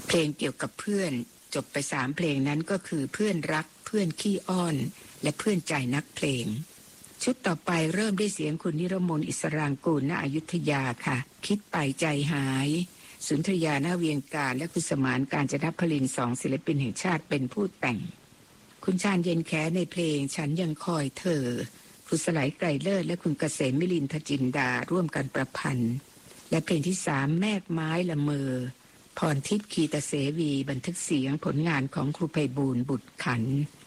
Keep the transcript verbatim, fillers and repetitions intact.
เพลงเกี่ยวกับเพื่อนจบไปสามเพลงนั้นก็คือเพื่อนรักเพื่อนขี้อ้อนและเพื่อนใจนักเพลงชุดต่อไปเริ่มด้วยเสียงคุณนิรมนต์อิสรางกูลณอยุธยาค่ะคิดไปใจหายสุนทรยาหน้าเวียงการและคุณสมานกาญจนพลินสองศิลปินแห่งชาติเป็นผู้แต่งคุณชาญเย็นแขในเพลงฉันยังคอยเธอคุณสลายไกรเลิศและคุณเกษมมิลินทจินดาร่วมกันประพันธ์และเพลงที่สามแมกไม้ละเมอพรทิพย์คีตเสวีบันทึกเสียงผลงานของครูไพบูลย์บุตรขันธ์